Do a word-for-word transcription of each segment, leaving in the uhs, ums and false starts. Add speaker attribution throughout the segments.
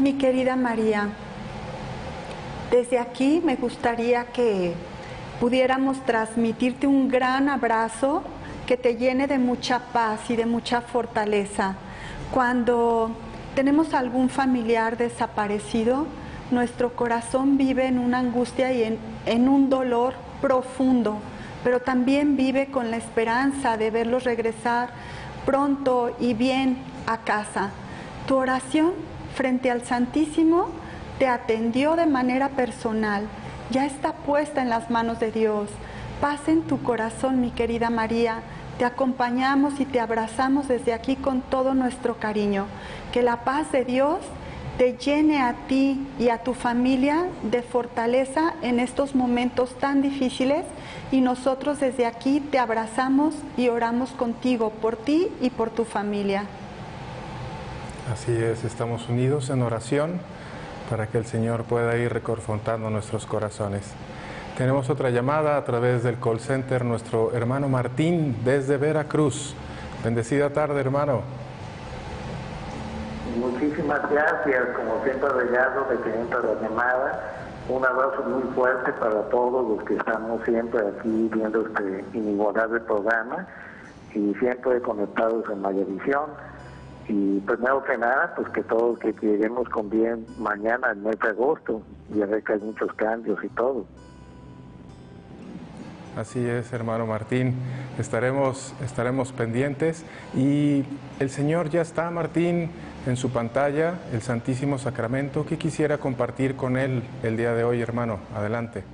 Speaker 1: Mi querida María, desde aquí me gustaría que pudiéramos transmitirte un gran abrazo que te llene de mucha paz y de mucha fortaleza. Cuando tenemos algún familiar desaparecido, nuestro corazón vive en una angustia y en, en un dolor profundo, pero también vive con la esperanza de verlos regresar pronto y bien a casa. Tu oración frente al Santísimo te atendió de manera personal, ya está puesta en las manos de Dios. Paz en tu corazón, mi querida María, te acompañamos y te abrazamos desde aquí con todo nuestro cariño. Que la paz de Dios te llene a ti y a tu familia de fortaleza en estos momentos tan difíciles, y nosotros desde aquí te abrazamos y oramos contigo, por ti y por tu familia.
Speaker 2: Así es, estamos unidos en oración para que el Señor pueda ir reconfortando nuestros corazones. Tenemos otra llamada a través del call center, nuestro hermano Martín desde Veracruz. Bendecida tarde, hermano.
Speaker 3: Muchísimas gracias, como siempre regalo de que entra la llamada. Un abrazo muy fuerte para todos los que estamos siempre aquí viendo este inigualable programa y siempre conectados en Mayavisión. Y primero que nada, pues que todos que lleguemos con bien mañana, el mes de agosto, ya ve que hay muchos cambios y todo.
Speaker 2: Así es, hermano Martín, estaremos, estaremos pendientes. Y el Señor ya está, Martín, en su pantalla, el Santísimo Sacramento. ¿Qué quisiera compartir con Él el día de hoy, hermano? Adelante.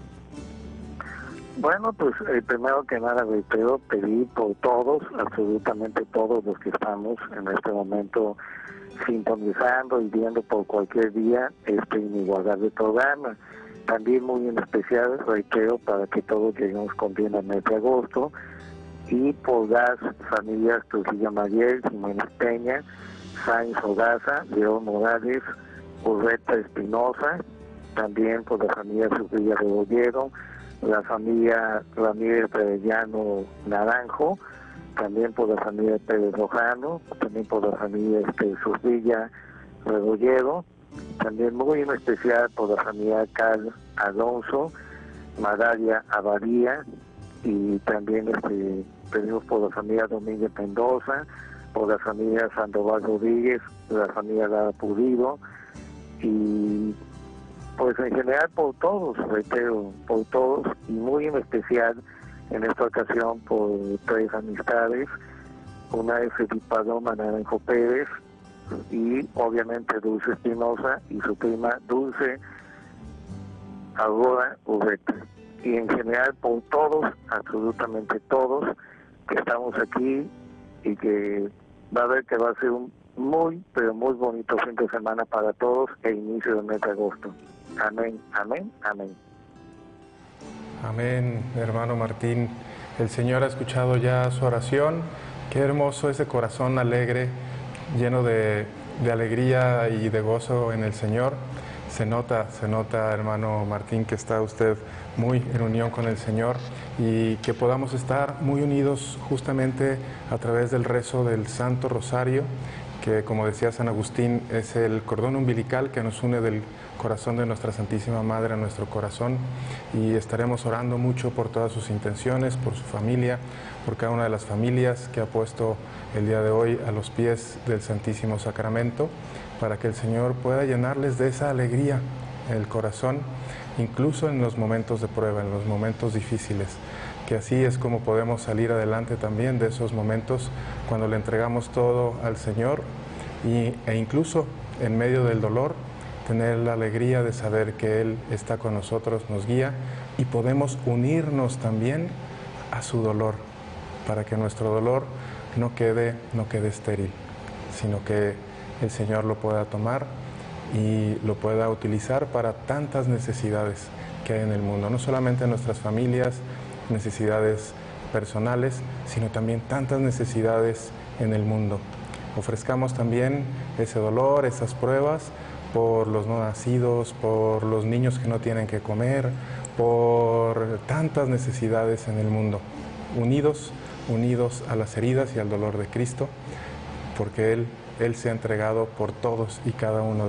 Speaker 3: Bueno, pues eh, primero que nada reitero pedir por todos, absolutamente todos los que estamos en este momento sintonizando y viendo por cualquier día este inigualable programa. También muy en especial reitero para que todos lleguemos con bien al mes de agosto, y por las familias Trujillo Mariel, Jiménez Peña, Sáenz Ogaza, León Morales, Urreta Espinosa, también por la familia Sufrilla Rebollero, la familia Ramírez Perellano Naranjo, también por la familia Pérez Rojano, también por la familia este, Sufrilla Rebollero, también muy en especial por la familia Carl Alonso, Maralia Abadía, y también este, pedimos por la familia Domínguez Mendoza, por la familia Sandoval Rodríguez, la familia Lara Pulido, y pues en general por todos, reitero, por todos, y muy en especial en esta ocasión por tres amistades. Una es Felipe Paloma Naranjo Pérez, y obviamente Dulce Espinosa y su prima Dulce Aurora Urreta. Y en general por todos, absolutamente todos, que estamos aquí, y que va a ver que va a ser un muy, pero muy bonito fin de semana para todos e inicio del mes de agosto. Amén, amén, amén.
Speaker 2: Amén, hermano Martín. El Señor ha escuchado ya su oración. Qué hermoso ese corazón alegre, lleno de, de alegría y de gozo en el Señor. Se nota, se nota, hermano Martín, que está usted muy en unión con el Señor, y que podamos estar muy unidos justamente a través del rezo del Santo Rosario, que, como decía San Agustín, es el cordón umbilical que nos une del corazón de nuestra Santísima Madre a nuestro corazón. Y estaremos orando mucho por todas sus intenciones, por su familia, por cada una de las familias que ha puesto el día de hoy a los pies del Santísimo Sacramento, para que el Señor pueda llenarles de esa alegría en el corazón, incluso en los momentos de prueba, en los momentos difíciles, que así es como podemos salir adelante también de esos momentos cuando le entregamos todo al Señor, y, e incluso en medio del dolor tener la alegría de saber que Él está con nosotros, nos guía, y podemos unirnos también a su dolor, para que nuestro dolor no quede, no quede estéril, sino que el Señor lo pueda tomar y lo pueda utilizar para tantas necesidades que hay en el mundo, no solamente en nuestras familias, necesidades personales, sino también tantas necesidades en el mundo. Ofrezcamos también ese dolor, esas pruebas, por los no nacidos, por los niños que no tienen que comer, por tantas necesidades en el mundo. Unidos, unidos a las heridas y al dolor de Cristo, porque Él, Él se ha entregado por todos y cada uno de